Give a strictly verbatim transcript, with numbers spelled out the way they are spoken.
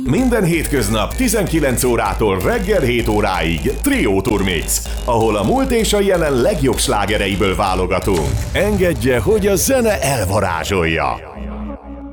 Minden hétköznap tizenkilenc órától reggel hét óráig Trio Turmix, ahol a múlt és a jelen legjobb slágereiből válogatunk. Engedje, hogy a zene elvarázsolja!